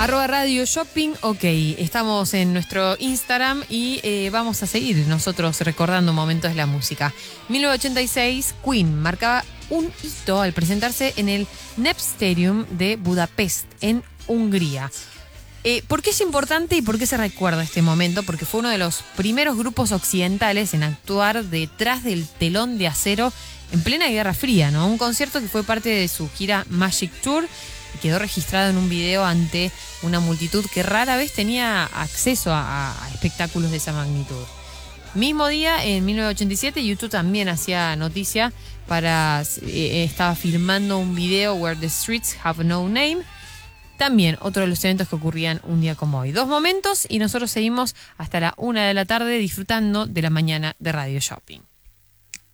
Radio Shopping, ok, estamos en nuestro Instagram y vamos a seguir nosotros recordando momentos de la música. 1986, Queen marcaba un hito al presentarse en el Nep Stadium de Budapest, en Hungría. ¿Por qué es importante y por qué se recuerda este momento? Porque fue uno de los primeros grupos occidentales en actuar detrás del telón de acero en plena Guerra Fría, ¿no? Un concierto que fue parte de su gira Magic Tour y quedó registrado en un video ante una multitud que rara vez tenía acceso a espectáculos de esa magnitud. Mismo día, en 1987, YouTube también hacía noticia estaba filmando un video Where the Streets Have No Name. También otro de los eventos que ocurrían un día como hoy. 2 momentos y nosotros seguimos hasta la 1 de la tarde disfrutando de la mañana de Radio Shopping.